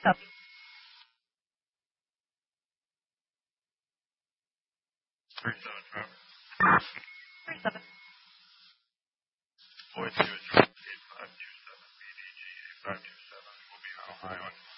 Copy. 37 37. Boyd 2 8 527 BDG 8527 will be on Ohio.